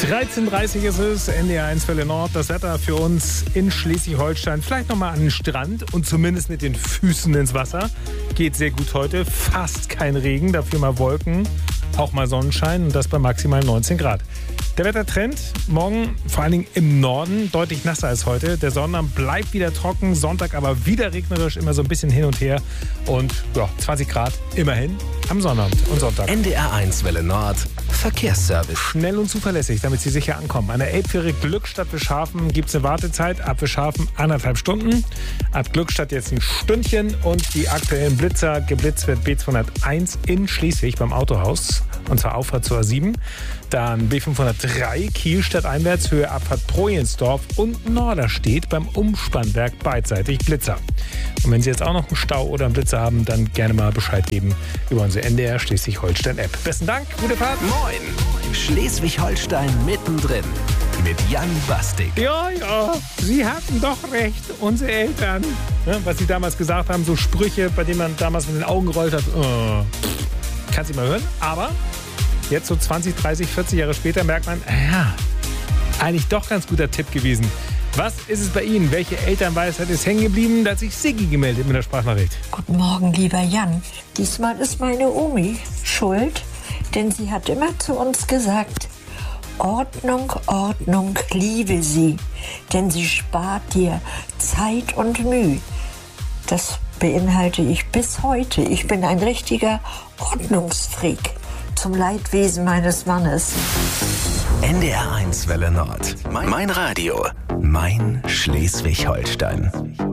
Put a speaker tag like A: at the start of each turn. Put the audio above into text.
A: 13:30 ist es, NDR 1 Welle Nord. Das Wetter für uns in Schleswig-Holstein. Vielleicht nochmal an den Strand und zumindest mit den Füßen ins Wasser. Geht sehr gut heute. Fast kein Regen, dafür mal Wolken. Auch mal Sonnenschein und das bei maximal 19 Grad. Der Wettertrend morgen vor allen Dingen im Norden deutlich nasser als heute. Der Sonnabend bleibt wieder trocken, Sonntag aber wieder regnerisch, immer so ein bisschen hin und her. Und ja, 20 Grad immerhin am Sonnabend und Sonntag.
B: NDR 1 Welle Nord, Verkehrsservice.
A: Schnell und zuverlässig, damit Sie sicher ankommen. An der Elbfähre Glückstadt Wischhafen gibt es eine Wartezeit. Ab Wischhafen 1,5 Stunden. Ab Glückstadt jetzt ein Stündchen. Und die aktuellen Blitzer, geblitzt wird B201 in Schleswig beim Autohaus. Und zwar Auffahrt zur A7. Dann B503 Kiel stadteinwärts, Höhe Abfahrt Projensdorf und Norderstedt beim Umspannwerk beidseitig Blitzer. Und wenn Sie jetzt auch noch einen Stau oder einen Blitzer haben, dann gerne mal Bescheid geben über unsere NDR Schleswig-Holstein-App. Besten Dank, gute Fahrt.
B: Moin, Schleswig-Holstein mittendrin mit Jan Bastik.
A: Ja, Sie hatten doch recht, unsere Eltern. Ja, was Sie damals gesagt haben, so Sprüche, bei denen man damals mit den Augen gerollt hat. Kann Sie mal hören, aber jetzt so 20, 30, 40 Jahre später merkt man, ja, eigentlich doch ganz guter Tipp gewesen. Was ist es bei Ihnen? Welche Elternweisheit ist hängen geblieben? Da hat sich Siggi gemeldet mit der Sprachnachricht.
C: Guten Morgen, lieber Jan. Diesmal ist meine Omi schuld, denn sie hat immer zu uns gesagt, Ordnung, Ordnung, liebe sie, denn sie spart dir Zeit und Mühe. Das beinhalte ich bis heute. Ich bin ein richtiger Ordnungsfreak, zum Leidwesen meines Mannes.
B: NDR 1 Welle Nord. Mein Radio. Mein Schleswig-Holstein.